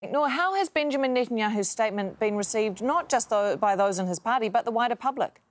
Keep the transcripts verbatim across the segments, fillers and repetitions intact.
Nor how has Benjamin Netanyahu's statement been received, not just by those in his party, but the wider public?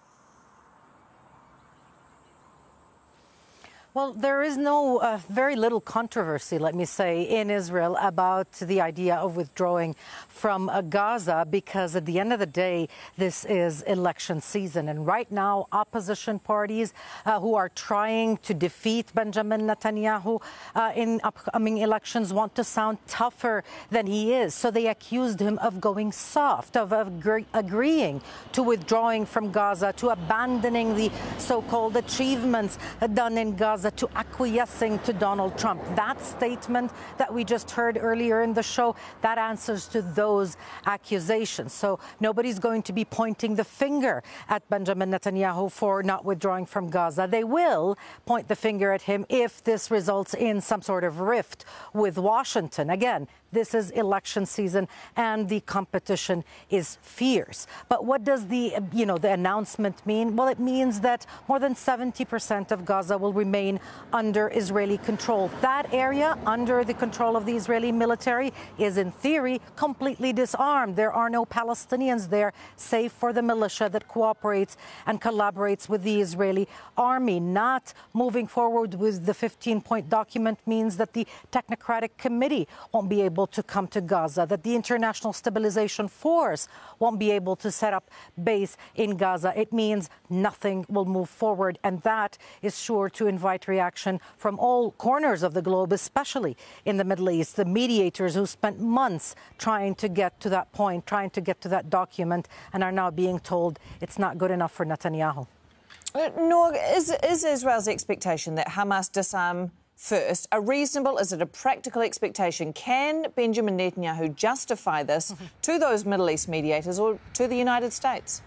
Well, there is no, uh, very little controversy, let me say, in Israel about the idea of withdrawing from uh, Gaza, because at the end of the day, this is election season. And right now, opposition parties uh, who are trying to defeat Benjamin Netanyahu uh, in upcoming elections want to sound tougher than he is. So they accused him of going soft, of, of agree agreeing to withdrawing from Gaza, to abandoning the so-called achievements done in Gaza, to acquiescing to Donald Trump. That statement that we just heard earlier in the show, that answers to those accusations. So nobody's going to be pointing the finger at Benjamin Netanyahu for not withdrawing from Gaza. They will point the finger at him if this results in some sort of rift with Washington. Again, this is election season and the competition is fierce. But what does the, you know, the announcement mean? Well, it means that more than seventy percent of Gaza will remain under Israeli control. That area under the control of the Israeli military is, in theory, completely disarmed. There are no Palestinians there, save for the militia that cooperates and collaborates with the Israeli army. Not moving forward with the fifteen-point document means that the Technocratic Committee won't be able to come to Gaza, that the International Stabilization Force won't be able to set up base in Gaza. It means nothing will move forward, and that is sure to invite reaction from all corners of the globe, especially in the Middle East. The mediators who spent months trying to get to that point, trying to get to that document, and are now being told it's not good enough for Netanyahu. Uh, Noor, is, is Israel's expectation that Hamas disarm first a reasonable, is it a practical expectation? Can Benjamin Netanyahu justify this mm-hmm. to those Middle East mediators or to the United States?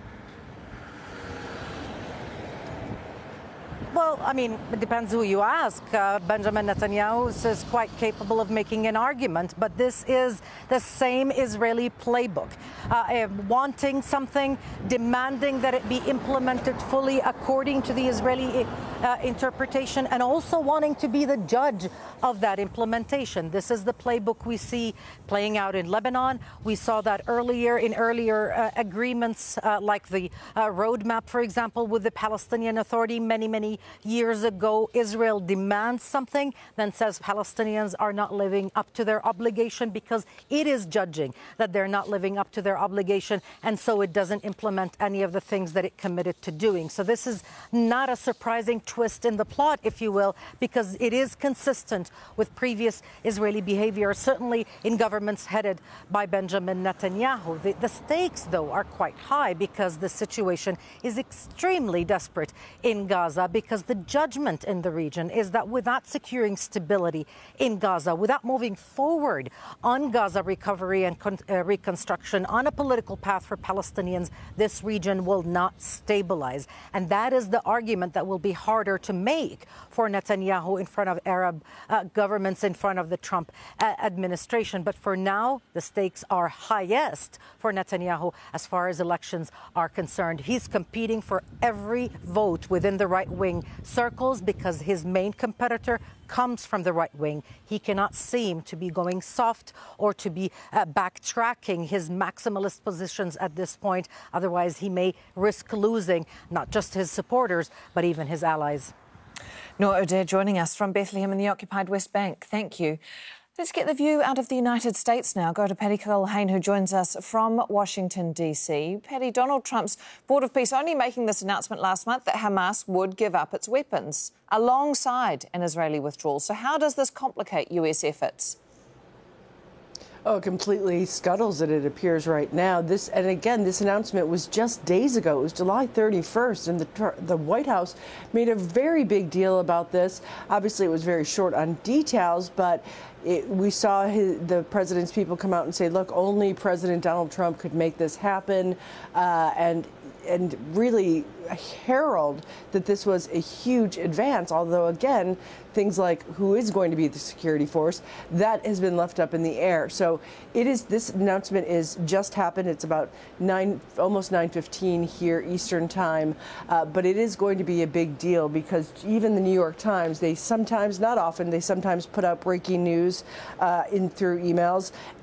Well, I mean, it depends who you ask. Uh, Benjamin Netanyahu is quite capable of making an argument, but this is the same Israeli playbook. Uh, uh, wanting something, demanding that it be implemented fully according to the Israeli uh, interpretation, and also wanting to be the judge of that implementation. This is the playbook we see playing out in Lebanon. We saw that earlier in earlier uh, agreements, uh, like the uh, roadmap, for example, with the Palestinian Authority many, many years ago. Israel demands something, then says Palestinians are not living up to their obligation because it is judging that they're not living up to their obligation, and so it doesn't implement any of the things that it committed to doing. So this is not a surprising twist in the plot, if you will, because it is consistent with previous Israeli behavior, certainly in governments headed by Benjamin Netanyahu. The, the stakes, though, are quite high because the situation is extremely desperate in Gaza, because the judgment in the region is that without securing stability in Gaza, without moving forward on Gaza recovery and con uh, reconstruction, on a political path for Palestinians, this region will not stabilize. And that is the argument that will be harder to make for Netanyahu in front of Arab uh, governments, in front of the Trump uh, administration. But for now, the stakes are highest for Netanyahu as far as elections are concerned. He's competing for every vote within the right-wing circles because his main competitor comes from the right wing. He cannot seem to be going soft or to be uh, backtracking his maximalist positions at this point. Otherwise, he may risk losing not just his supporters, but even his allies. Noor Udair joining us from Bethlehem in the occupied West Bank. Thank you. Let's get the view out of the United States now. Go to Patty Culhane, who joins us from Washington, D C. Patty, Donald Trump's Board of Peace only making this announcement last month that Hamas would give up its weapons alongside an Israeli withdrawal. So how does this complicate U S efforts? Oh, completely scuttles it, it appears right now. This, and again, this announcement was just days ago. It was July thirty-first, and the, the White House made a very big deal about this. Obviously, it was very short on details, but it, we saw his, the president's people come out and say, look, only President Donald Trump could make this happen, uh, and and really herald that this was a huge advance, although, again, things like who is going to be the security force, that has been left up in the air. So it is, this announcement is just happened. It's about nine, almost nine fifteen here Eastern time, uh, but it is going to be a big deal because even the New York Times, they sometimes, not often, they sometimes put out breaking news uh, in through emails,